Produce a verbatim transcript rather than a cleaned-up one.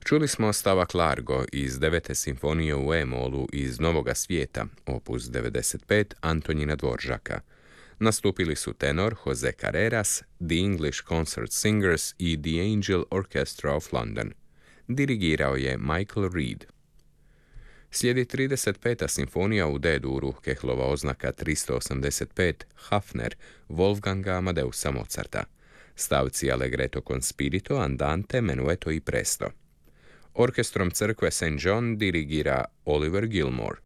Čuli smo stavak Largo iz devete simfonije u E-molu iz Novoga svijeta, opus devedeset pet Antonina Dvoržaka. Nastupili su tenor Jose Carreras, The English Concert Singers i The Angel Orchestra of London. Dirigirao je Michael Reed. Slijedi trideset peta simfonija u D-duru, Kehlova oznaka tristo osamdeset pet, Hafner, Wolfganga Amadeusa Mozarta. Stavci Allegretto con spirito, Andante, Menueto i Presto. Orkestrom crkve Saint John dirigira Oliver Gilmore.